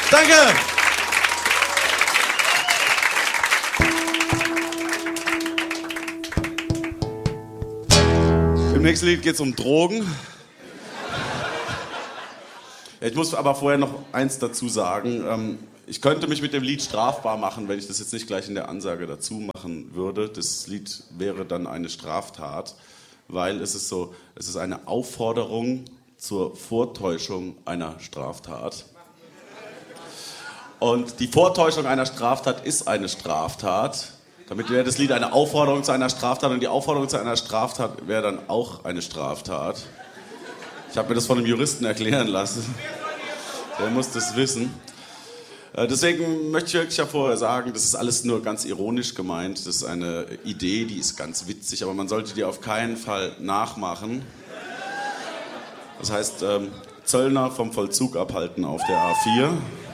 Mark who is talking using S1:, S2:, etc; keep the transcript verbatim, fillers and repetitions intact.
S1: Danke! Im nächsten Lied geht es um Drogen. Ich muss aber vorher noch eins dazu sagen. Ich könnte mich mit dem Lied strafbar machen, wenn ich das jetzt nicht gleich in der Ansage dazu machen würde. Das Lied wäre dann eine Straftat, weil es ist so, es ist eine Aufforderung zur Vortäuschung einer Straftat. Und die Vortäuschung einer Straftat ist eine Straftat. Damit wäre das Lied eine Aufforderung zu einer Straftat und die Aufforderung zu einer Straftat wäre dann auch eine Straftat. Ich habe mir das von einem Juristen erklären lassen. Der muss das wissen. Deswegen möchte ich wirklich ja vorher sagen, das ist alles nur ganz ironisch gemeint. Das ist eine Idee, die ist ganz witzig, aber man sollte die auf keinen Fall nachmachen. Das heißt, Zöllner vom Vollzug abhalten auf der A vier.